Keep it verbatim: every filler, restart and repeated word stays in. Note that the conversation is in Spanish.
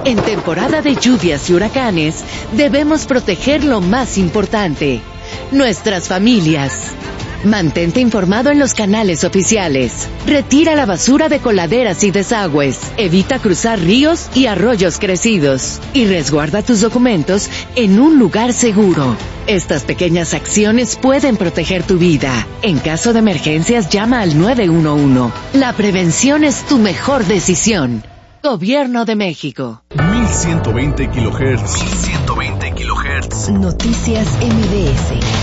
En temporada de lluvias y huracanes, debemos proteger lo más importante, nuestras familias. Mantente informado en los canales oficiales. Retira la basura de coladeras y desagües. Evita cruzar ríos y arroyos crecidos. Y resguarda tus documentos en un lugar seguro. Estas pequeñas acciones pueden proteger tu vida. En caso de emergencias, llama al nueve uno uno. La prevención es tu mejor decisión. Gobierno de México. mil ciento veinte kilohertz. mil ciento veinte kilohertz. Noticias M B S.